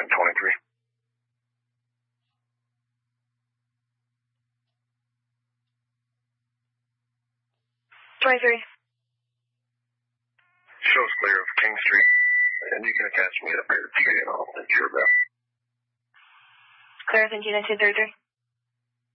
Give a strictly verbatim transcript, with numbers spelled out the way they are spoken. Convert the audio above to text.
nine twenty-three. twenty-three. Show's clear of King Street, and you can attach me at a pair of T A and I'll take care of that. Clear, thank you, nineteen thirty-three.